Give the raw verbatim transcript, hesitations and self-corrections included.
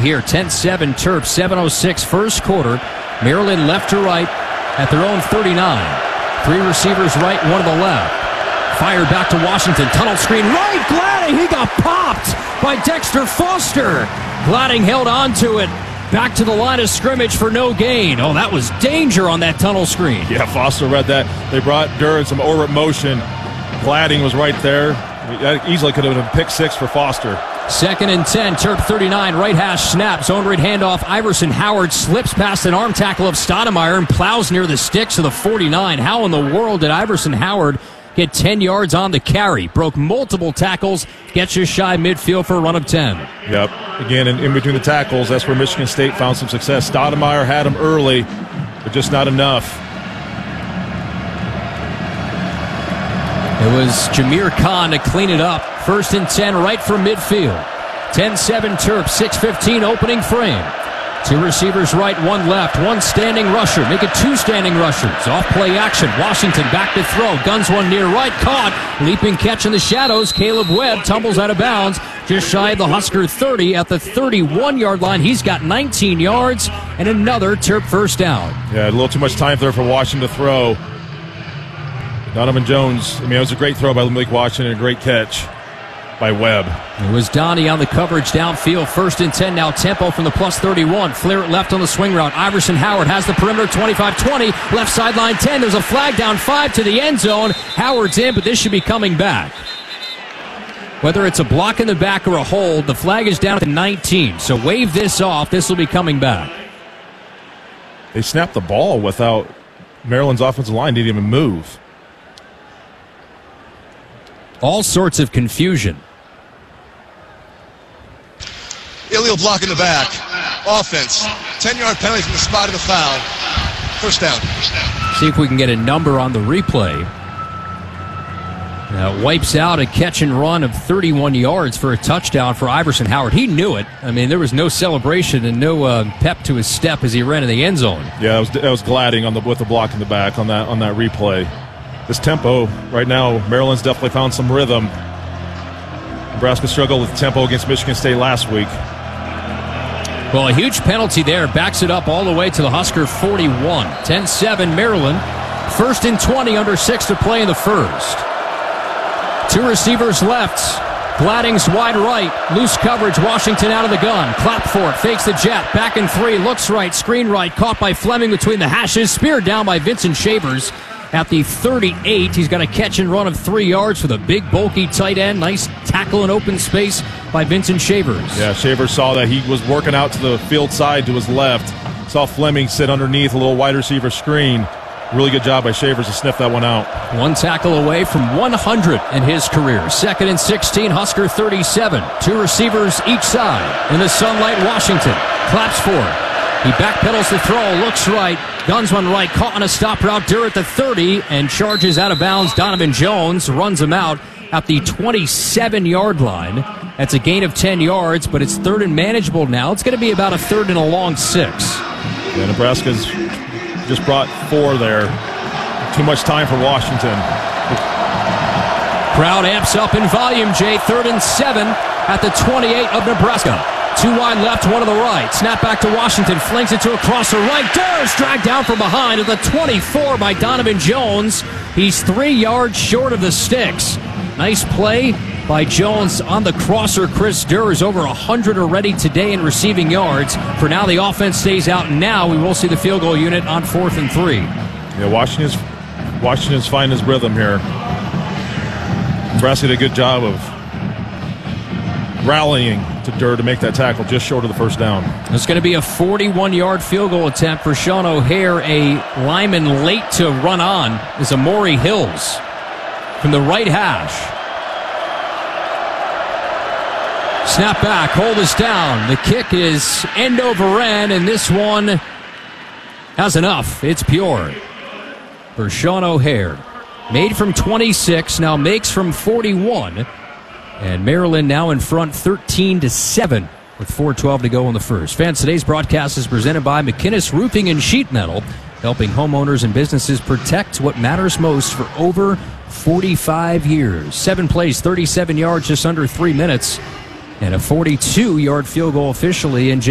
here. ten seven Terps, seven oh six first quarter. Maryland left to right at their own thirty-nine. Three receivers right, one to the left. Fired back to Washington. Tunnel screen right. Gladding. He got popped by Dexter Foster. Gladding held on to it. Back to the line of scrimmage for no gain. Oh, that was danger on that tunnel screen. Yeah, Foster read that. They brought Durr in some orbit motion. Gladding was right there. That easily could have been a pick six for Foster. Second and ten, Terp thirty-nine, right hash snap. Zone read handoff. Iverson Howard slips past an arm tackle of Stoudemire and plows near the sticks of the forty-nine. How in the world did Iverson Howard get ten yards on the carry? Broke multiple tackles, gets just shy midfield for a run of ten. Yep. Again, in, in between the tackles, that's where Michigan State found some success. Stoudemire had him early, but just not enough. It was Jameer Khan to clean it up. First and ten right from midfield. ten seven Terps, six fifteen opening frame. Two receivers right, one left, one standing rusher. Make it two standing rushers. Off play action. Washington back to throw. Guns one near right. Caught. Leaping catch in the shadows. Caleb Webb tumbles out of bounds. Just shy of the Husker thirty at the thirty-one-yard line. He's got nineteen yards and another Terp first down. Yeah, a little too much time there for Washington to throw. Donovan Jones, I mean, it was a great throw by Malik Washington and a great catch by Webb. It was Donnie on the coverage downfield. First and ten now. Tempo from the plus thirty-one. Flair left on the swing route. Iverson Howard has the perimeter. twenty-five twenty. Left sideline ten. There's a flag down five to the end zone. Howard's in, but this should be coming back. Whether it's a block in the back or a hold, the flag is down at the nineteen. So wave this off. This will be coming back. They snapped the ball without Maryland's offensive line didn't even move. All sorts of confusion. Illegal block in the back. Offense. ten-yard penalty from the spot of the foul. First down. See if we can get a number on the replay. Now it wipes out a catch and run of thirty-one yards for a touchdown for Iverson Howard. He knew it. I mean, there was no celebration and no uh, pep to his step as he ran in the end zone. Yeah, that was, that was Gladding on the with the block in the back on that on that replay. This tempo right now, Maryland's definitely found some rhythm. Nebraska struggled with tempo against Michigan State last week. Well, a huge penalty there. Backs it up all the way to the Husker forty-one. ten seven Maryland. First and twenty, under six to play in the first. Two receivers left. Gladding's wide right. Loose coverage. Washington out of the gun. Clap for it. Fakes the jet. Back in three. Looks right. Screen right. Caught by Fleming between the hashes. Speared down by Vincent Shavers at the thirty-eight. He's got a catch and run of three yards for the big, bulky tight end. Nice tackle in open space by Vincent Shavers. Yeah, Shavers saw that. He was working out to the field side to his left. Saw Fleming sit underneath a little wide receiver screen. Really good job by Shavers to sniff that one out. One tackle away from one hundred in his career. Second and sixteen, Husker thirty-seven. Two receivers each side. In the sunlight, Washington claps for it. He backpedals the throw, looks right, guns one right, caught on a stop route. Durr at the thirty and charges out of bounds. Donovan Jones runs him out at the twenty-seven-yard line. That's a gain of ten yards, but it's third and manageable now. It's going to be about a third and a long six. Yeah, Nebraska's just brought four there. Too much time for Washington. Crowd amps up in volume, Jay. Third and seven at the twenty-eight of Nebraska. Two wide left, one to the right. Snap back to Washington. Flings it to a crosser right. Durr's dragged down from behind at the twenty-four by Donovan Jones. He's three yards short of the sticks. Nice play by Jones on the crosser. Chris Durr is over one hundred already today in receiving yards. For now, the offense stays out. Now we will see the field goal unit on fourth and three. Yeah, Washington's, Washington's finding his rhythm here. Nebraska did a good job of rallying to Durr to make that tackle just short of the first down. It's going to be a forty-one-yard field goal attempt for Sean O'Hare. A lineman late to run on is Amori Hills from the right hash. Snap back, hold us down. The kick is end over end, and this one has enough. It's pure for Sean O'Hare. Made from twenty-six, now makes from forty-one. And Maryland now in front thirteen to seven with four twelve to go in the first. Fans, today's broadcast is presented by McInnes Roofing and Sheet Metal, helping homeowners and businesses protect what matters most for over forty-five years. Seven plays, thirty-seven yards, just under three minutes, and a forty-two-yard field goal officially in